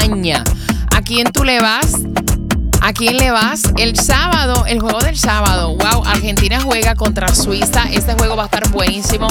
España. ¿A quién tú le vas? ¿A quién le vas? El sábado, el juego del sábado. Wow, Argentina juega contra Suiza. Este juego va a estar buenísimo.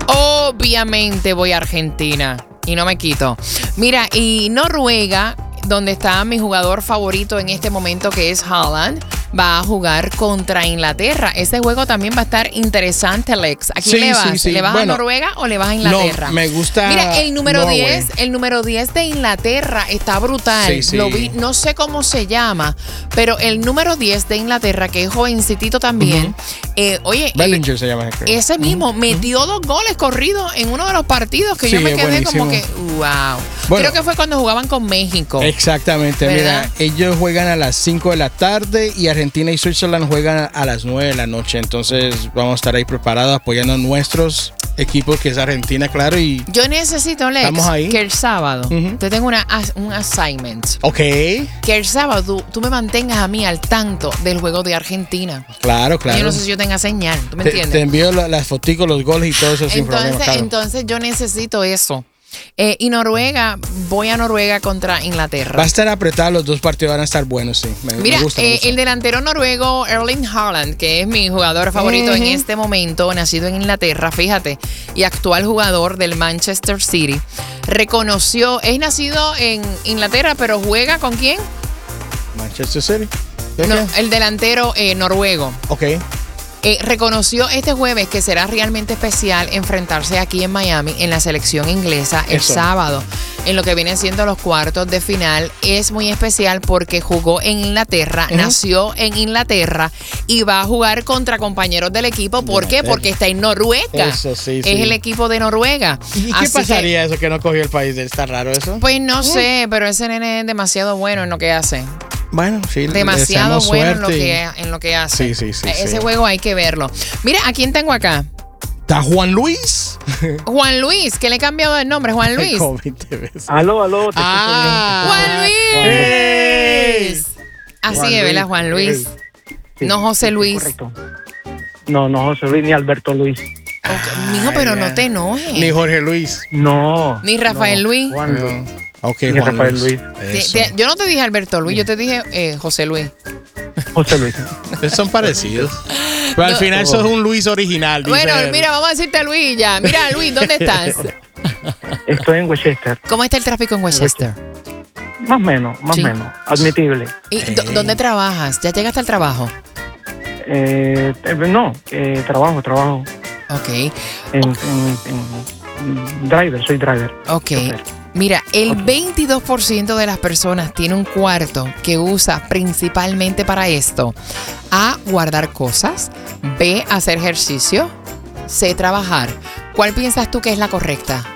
Obviamente voy a Argentina. Y no me quito. Mira, y Noruega, donde está mi jugador favorito en este momento, que es Haaland, va a jugar contra Inglaterra. Ese juego también va a estar interesante, Lex. ¿A quién le vas? Sí. ¿Le vas a Noruega o le vas a Inglaterra? No, me gusta. Mira, el número Norway. 10 de Inglaterra está brutal. Sí. Lo vi, no sé cómo se llama, pero el número 10 de Inglaterra, que es jovencitito también, Bellinger se llama. Creo. ese mismo metió 2 goles corridos en uno de los partidos que Sí, yo me quedé buenísimo. como que, wow. Bueno, creo que fue cuando jugaban con México. Exactamente, ¿verdad? mira, ellos juegan a las 5 de la tarde y Argentina y Switzerland juegan a las 9 de la noche. Entonces vamos a estar ahí preparados apoyando a nuestros equipos, que es Argentina, claro. Y Yo necesito, Lex, ¿estamos ahí? que el sábado te tengo un assignment. ok, Que el sábado tú me mantengas a mí al tanto del juego de Argentina. claro. Yo no sé si yo tenga señal, ¿tú me Te entiendes? envío las fotos, los goles y todo eso sin problema, claro. Entonces yo necesito eso. Y Noruega, voy a Noruega contra Inglaterra. Va a estar apretado, los dos partidos van a estar buenos, sí. Mira, me gusta. el delantero noruego Erling Haaland, que es mi jugador favorito en este momento, nacido en Inglaterra, fíjate, y actual jugador del Manchester City, reconoció, es nacido en Inglaterra, pero juega ¿con quién? Manchester City. No, el delantero noruego. Ok. Reconoció este jueves que será realmente especial enfrentarse aquí en Miami en la selección inglesa el sábado, en lo que vienen siendo los cuartos de final. Es muy especial porque jugó en Inglaterra, nació en Inglaterra y va a jugar contra compañeros del equipo. ¿Por qué? Porque está en Noruega. Eso, sí. Es el equipo de Noruega. ¿Y qué pasaría eso que no cogió el país? ¿Está raro eso? Pues no sé, pero ese nene es demasiado bueno en lo que hace. Bueno, sí. Demasiado bueno en lo que hace. Sí. Ese juego hay que verlo. Mira, ¿a quién tengo acá? ¿Está Juan Luis? Juan Luis, que le he cambiado el nombre, Juan Luis. Aló. Juan Luis. Así es, ¿verdad, Juan Luis? Sí, No José Luis. Correcto. No José Luis ni Alberto Luis. Mijo, pero no te enojes. Ni Jorge Luis. No. Ni Rafael Luis. Juan Luis. Ok, Ni Juan Rafael Luis. Yo no te dije Alberto Luis, yo te dije José Luis. José Luis. Son parecidos. Pero al final sos un Luis original. Bueno, dice él. mira, vamos a decirte Luis ya. Mira, Luis, ¿dónde estás? Estoy en Westchester. ¿Cómo está el tráfico en Westchester? Más o menos. Admitible. ¿Y dónde trabajas? ¿Ya llegaste al trabajo? Trabajo. Ok. En driver, soy driver. Ok. Chofer. Mira, el 22% de las personas tiene un cuarto que usa principalmente para esto. A, guardar cosas. B, hacer ejercicio. C, trabajar. ¿Cuál piensas tú que es la correcta?